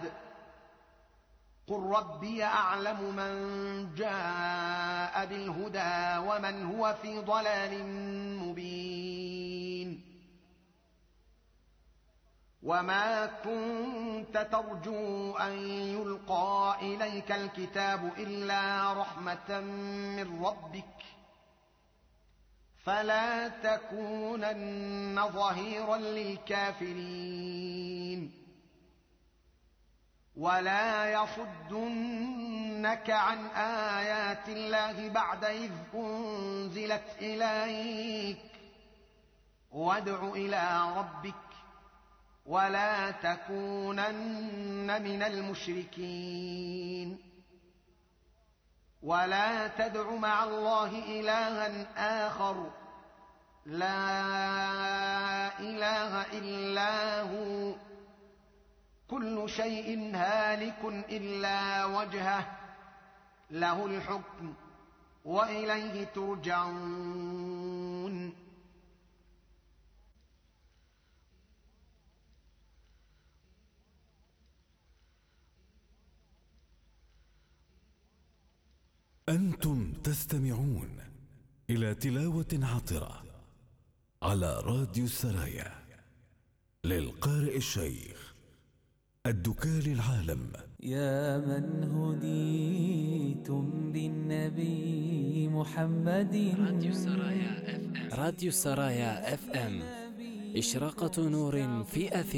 قل ربي أعلم من جاء بالهدى ومن هو في ضلال مبين وما كنت ترجو أن يلقى إليك الكتاب إلا رحمة من ربك فلا تكونن ظهيرا للكافرين ولا يصدنك عن آيات الله بعد إذ أنزلت إليك وادع إلى ربك ولا تكونن من المشركين ولا تدع مع الله إلها آخر لا إله إلا هو كل شيء هالك إلا وجهه له الحكم وإليه ترجعون أنتم تستمعون إلى تلاوة عطرة على راديو السرايا للقارئ الشيخ الدكال العالم. يا من هديتم بالنبي محمد. راديو السرايا اف ام إشراقة نور في أثر